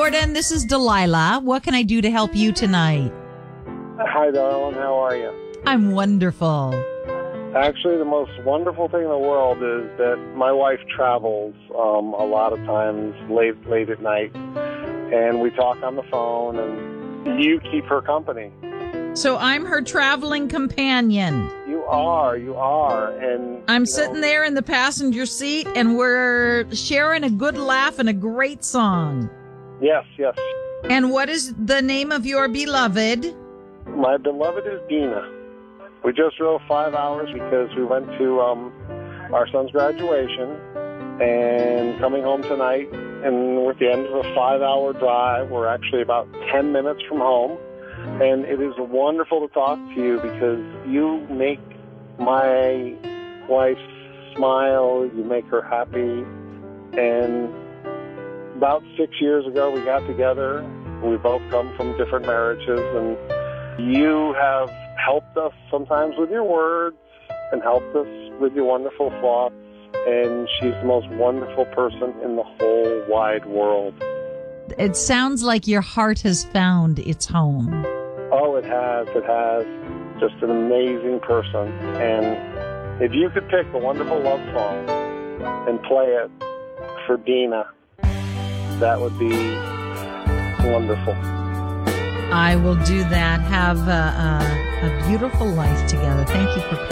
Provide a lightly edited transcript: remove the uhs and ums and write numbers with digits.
Jordan. This is Delilah. What can I do to help you tonight? Hi, darling. How are you? I'm wonderful. Actually, the most wonderful thing in the world is that my wife travels a lot of times late at night, and we talk on the phone, and you keep her company. So I'm her traveling companion. You are, and I'm sitting there in the passenger seat, and we're sharing a good laugh and a great song. Yes. And what is the name of your beloved? My beloved is Dina. We just drove 5 hours because we went to our son's graduation and coming home tonight. And we're at the end of a 5-hour drive. We're actually about 10 minutes from home. And it is wonderful to talk to you because you make my wife smile. You make her happy. And about 6 years ago, we got together. We both come from different marriages, and you have helped us sometimes with your words and helped us with your wonderful thoughts. And she's the most wonderful person in the whole wide world. It sounds like your heart has found its home. Oh, it has. Just an amazing person. And if you could pick a wonderful love song and play it for Dina, that would be wonderful. I will do that. Have a beautiful life together. Thank you for calling.